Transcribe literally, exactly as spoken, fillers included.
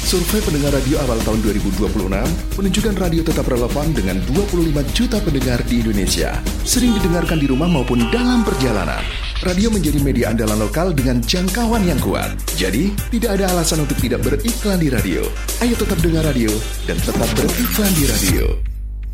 Survei pendengar radio awal tahun dua ribu dua puluh enam menunjukkan radio tetap relevan dengan dua puluh lima juta pendengar di Indonesia. Sering didengarkan di rumah maupun dalam perjalanan. Radio menjadi media andalan lokal dengan jangkauan yang kuat. Jadi, tidak ada alasan untuk tidak beriklan di radio. Ayo tetap dengar radio dan tetap beriklan di radio.